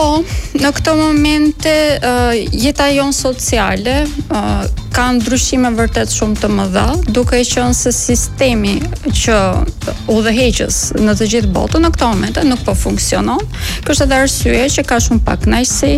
Po, në këto momente jeta jonë sociale ka ndryshime vërtet shumë të mëdha, duke qenë se sistemi që udhëheqës në të gjithë botën në këto momente nuk po funksionon. Kjo është edhe arsye që ka shumë pak kënaqësi.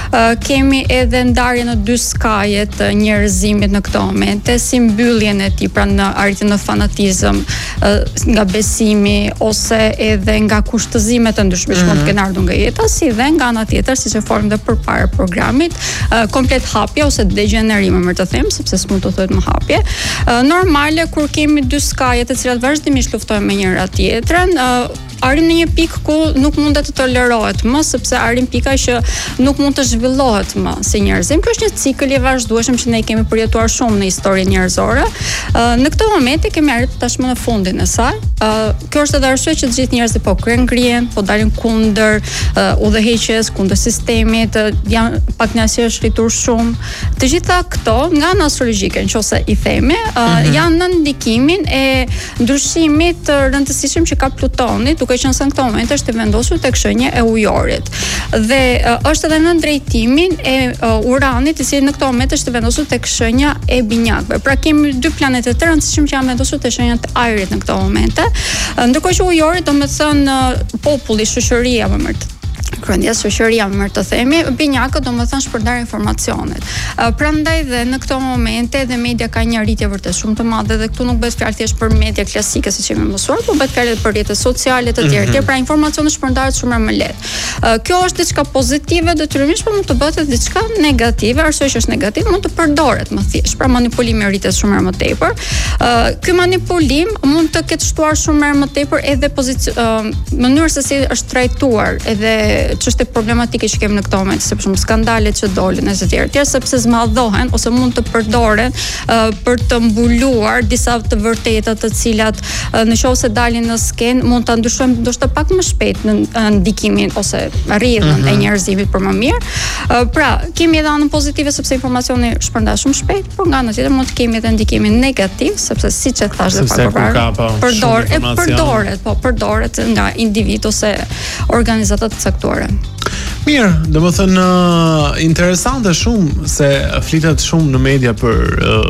Kemi edhe ndarje në dy skaje të njerëzimit në këto momente, si mbylljen e tij, pra në arritjen në fanatizëm, nga besimi ose edhe nga kushtëzime të ndryshme që mund të kenë ardhur nga jeta, si dhe nga ana tjetër, siç e folëm edhe përpara programit, komplet hapje ose degenerim, më të them, sepse s'mund të thuhet më hapje. Normale kur kemi dy skaje të cilat vazhdimisht luftojnë me njëra tjetrën, arrim në një pikë ku nuk mundet të tolerohet më, sepse arrim pika që nuk mund të zhvillohet më si njerëzim. Kjo është një cikël i vazhdueshëm që ne kemi përjetuar shumë në historinë njerëzore. Në këtë moment kemi arritur tashmë në fundin e saj. Kjo është edhe arsye që të gjithë njerëzit po ngrihen, po dalin kundër udhëheqjes, kundër sistemit, janë pak njësirë shritur shumë. Të gjitha këto nga ana astrologjike, nëse i themi, janë në ndikimin e ndryshimit të rëndësishëm që ka Plutoni, duke qenë se në këtë moment është i vendosur tek shenja e Ujorit. Dhe është edhe në drejtimin e Uranit, i cili në këtë moment është i vendosur tek shenja e Binjakëve. Pra kemi dy planete të rëndësishëm që janë vendosur tek shenja e Ajrit në këtë moment. Ndërkohë që Ujori, domethënë populli, shoqëria më mirë, krendjes shoqëria më të themi, binjakët domethënë shpërndar informacionet. Prandaj dhe në këto momente dhe media ka një arritje vërtet shumë të madhe, dhe këtu nuk bëhet fjalë thjesht për media klasike siç jemi mësuar, por bëhet fjalë për rrjetet sociale të tjera, pra informacioni shpërndahet shumë më lehtë. Kjo është diçka pozitive detyrimisht, por mund të bëhet edhe diçka negative, arsye që është negativ mund të përdoret më thjesht, pra manipulimi rritet shumë më tepër. Ky manipulim mund të ketë shtuar shumë më tepër edhe mënyrë se si është trajtuar edhe çështje problematike që kemi në këtë moment, sepse shumë skandalet që dolën e të tjerë, sepse zmadhohen ose mund të përdoren për të mbuluar disa të vërteta të cilat nëse dalin në skenë mund ta ndryshojmë ndoshta pak më shpejt në ndikimin ose rrjedhën e njerëzimit për më mirë. Pra, kemi edhe anën pozitive sepse informacioni shpërndahet shumë shpejt, por nga ana tjetër mund të kemi edhe ndikimin negativ, sepse siç e thash edhe pak përpara, përdoret nga individ ose organizata të caktuara. Mirë, domethënë interesante shumë se flitet shumë në media për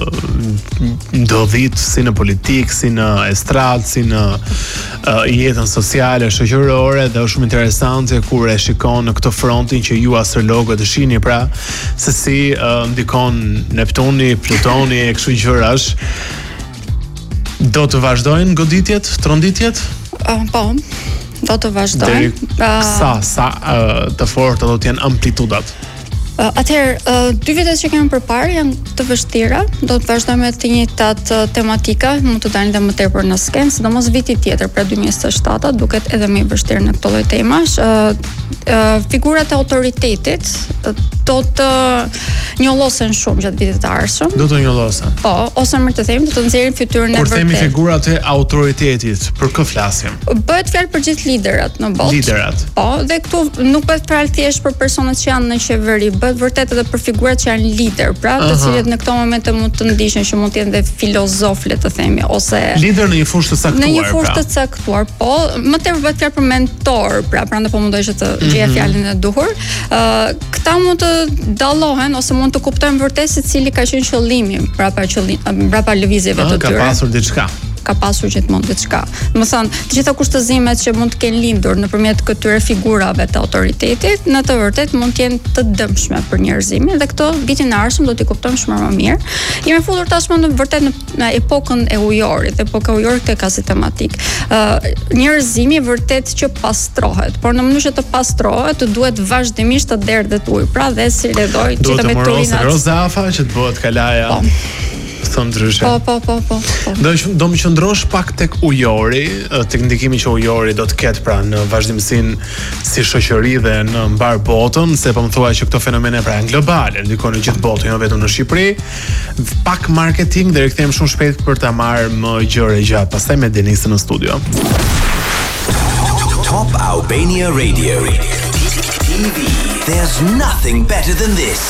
ndodhit si në politikë, si në estradë, si në jetën sociale, shoqërore, dhe është shumë interesante kur e shikon në këtë frontin që ju astrologët e shihni, pra se si ndikon Neptuni, Plutoni e kështu gjërash. Do të vazhdojnë goditjet, tronditjet? Po. Do të vazhdojnë. Sa të forta do të jenë amplitudat? Atëherë, 2 vitet që kemi përpara janë të vështira, do të vazhdojmë me të njëjtat tematika, mund të dalin edhe më tepër në skenë, sidomos viti tjetër, pra 2027, duket edhe më i vështirë në këto lloj temash. Figurat e autoritetit do të njollosen shumë gjatë vitit të ardhshëm. Do të njollosen. Po, ose më të them, do të nxjerrin fytyrën e vërtetë. Kur themi figurat e autoritetit, për kë flasim? Bëhet fjalë për gjithë liderat në botë. Liderat. Po, dhe këtu nuk bëhet fjalë thjesht për personat që janë në qeveri, bëhet vërtet edhe për figurat që janë lider, pra, të cilët në këto momente mund të ndiqen, që mund të jenë dhe filozof, le të themi, ose lider në një fushë të caktuar. Në një fushë të caktuar, po, më tepër bëhet fjalë për mentor, pra, prandaj po mundoj që të gjej fjalën e duhur. Këta mund të dallohen ose mund të kuptojnë vërtet se cili ka qenë qëllimi mbrapa lëvizjeve të tyre. Ka pasur diçka. Ka pasur gjithmonë diçka. Do të thonë, të gjitha kushtëzimet që mund të kenë lindur nëpërmjet këtyre figurave të autoritetit, në të vërtetë mund të jenë të dëmshme për njerëzimin, dhe këto vitin e ardhshëm do t'i kuptojmë shumë më mirë. Jemi futur tashmë në epokën e Ujorit, epoka e Ujorit ka si tematik. Njerëzimi vërtet që pastrohet, por në mënyrë që të pastrohet, duhet vazhdimisht të derdhet ujë, pra dhe si redoj gjithë me turinat. Duhet të rozafa që të bëhet kalaja. Po. Do më qëndrosh pak tek Ujori, tek ndikimi që Ujori do të ketë, pra, në vazhdimsinë si shoqëri dhe në mbar botën, se po më thuaj që këto fenomene pra janë globale, ndikojnë në gjithë botën, jo vetëm në Shqipëri. Pak marketing dhe rikthehemi shumë shpejt për ta marrë më gjëra gjatë, pastaj me Denisën në studio. Top Albania Radio TV. There's nothing better than this.